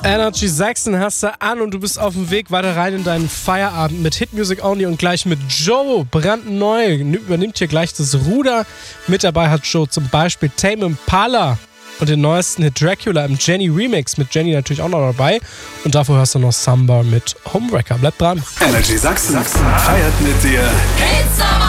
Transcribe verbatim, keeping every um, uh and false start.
Energy Sachsen hast du an und du bist auf dem Weg weiter rein in deinen Feierabend mit Hit Music Only und gleich mit Joe, brandneu, übernimmt hier gleich das Ruder. Mit dabei hat Joe zum Beispiel Tame Impala und den neuesten Hit Dracula im Jenny Remix, mit Jenny natürlich auch noch dabei. Und davor hörst du noch Samba mit Homewrecker. Bleib dran. Energy Sachsen feiert mit dir.